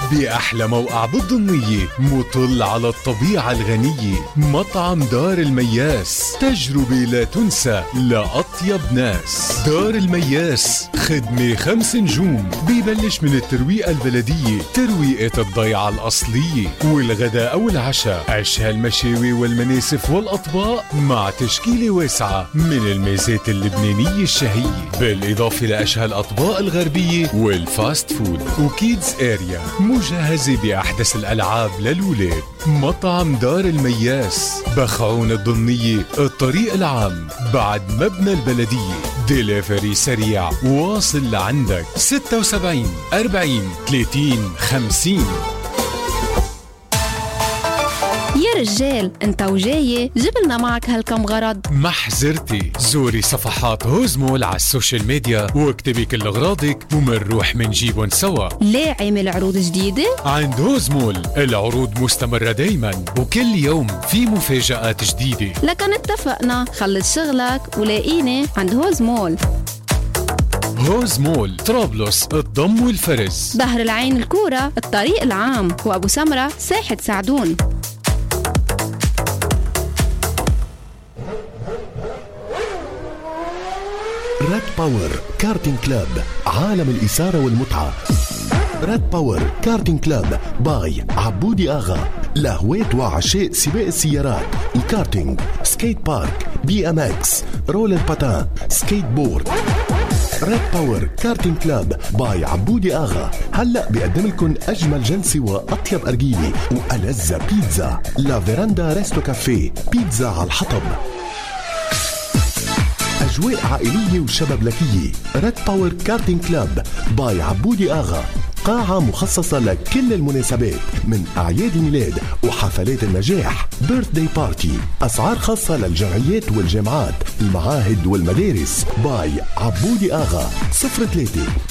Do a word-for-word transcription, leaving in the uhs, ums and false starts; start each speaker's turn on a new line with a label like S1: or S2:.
S1: بأحلى موقع بالضمية مطل على الطبيعة الغنية. مطعم دار المياس، تجربة لا تنسى لأطيب ناس. دار المياس خدمة خمس نجوم، بيبلش من الترويقة البلدية، ترويقة الضيعة الأصلية، والغداء أو العشاء عش هالمشاوي والمناسف والأطباق مع تشكيلة واسعة من الميزات اللبنانية الشهية، بالإضافة لأشهى الأطباق الغربية والفاست فود، وكيدز اريا مجهزة بأحدث الألعاب للولاد. مطعم دار المياس بخعون الضمنية، الطريق العام بعد مبنى البلدية. ديليفري سريع واصل لعندك. ستة وسبعين أربعين ثلاثين خمسين.
S2: يا رجال انت وجاي جبلنا معك هالكم غرض.
S1: محزرتي، زوري صفحات هوزمول على السوشيال ميديا واكتبي كل اغراضك ومنروح منجيبن سوا.
S2: ليه عامل عروض جديدة؟
S1: عند هوزمول العروض مستمرة دايما، وكل يوم في مفاجآت جديدة.
S2: لكن اتفقنا، خلص شغلك ولاقيني عند هوزمول.
S1: هوزمول طرابلس، الضم والفرز،
S2: بحر العين الكورة، الطريق العام، وأبو سمرة ساحة سعدون.
S3: ريد باور كارتين كلاب، عالم الإثارة والمتعة. ريد باور كارتين كلاب باي عبودي آغا، لهواة وعشاق سباق السيارات، الكارتينج، سكيت بارك، بي ام اكس، رولر باتان، سكيت بورد. ريد باور كارتين كلاب باي عبودي آغا هلأ بيقدم لكم أجمل جلسة وأطيب أرجيلة وألذ بيتزا. لا فيراندا ريستو كافيه، بيتزا على الحطب. أجواء عائلية وشبابلكية. ريد باور كارتين كلاب باي عبودي آغا، قاعة مخصصة لكل المناسبات من أعياد الميلاد وحفلات النجاح، بيرث داي بارتي. أسعار خاصة للجمعيات والجامعات، المعاهد والمدارس. باي عبودي آغا. صفر ثلاثة